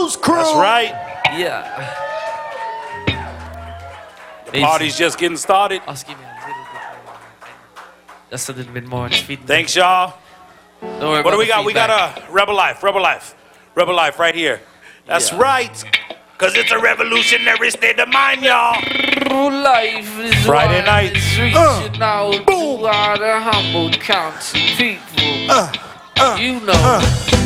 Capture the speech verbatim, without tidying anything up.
Blues Crew. That's right. Yeah. The party's just getting started. Just give me a little bit more. Just a little bit more. Thanks, y'all. Don't worry what about do we the got? We got feedback. a Rebel Life, Rebel Life, Rebel Life right here. That's Yeah. right. Cause it's a revolutionary state of mind, y'all. Life is Friday one night. is reaching Uh, out boom. to all the humble county people. Uh, uh, you know. uh.